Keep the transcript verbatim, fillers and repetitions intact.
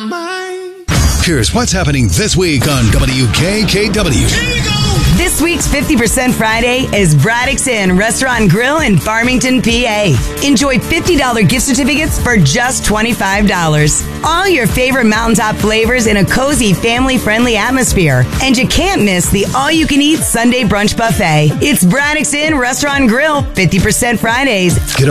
mind. Here's what's happening this week on W K K W. This week's fifty percent Friday is Braddock's Inn Restaurant and Grill in Farmington, P A. Enjoy fifty dollars gift certificates for just twenty-five dollars. All your favorite mountaintop flavors in a cozy, family-friendly atmosphere. And you can't miss the all-you-can-eat Sunday brunch buffet. It's Braddock's Inn Restaurant and Grill, fifty percent Fridays. Get